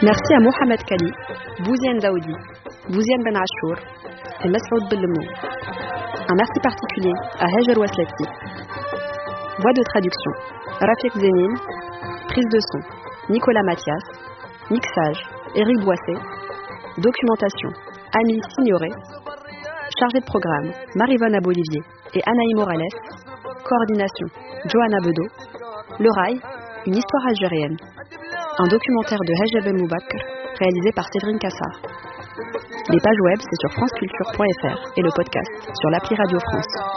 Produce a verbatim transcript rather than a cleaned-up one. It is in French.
Merci à Mohamed Kali, Bouziane Daoudi, Bouziane Ben Achour et Masroud Bellemou. Un merci particulier à Hajar Waslati. Voix de traduction, Rafik Zénine. Prise de son, Nicolas Mathias. Mixage, Éric Boisset. Documentation, Annie Signoret. Chargée de programme, Marie-Vonne Abolivier et Anaï Morales. Coordination, Johanna Bedeau. Le Rail, une histoire algérienne. Un documentaire de Hajj Ben Moubakr, réalisé par Séverine Cassard. Les pages web, c'est sur franceculture point f r et le podcast sur l'appli Radio France.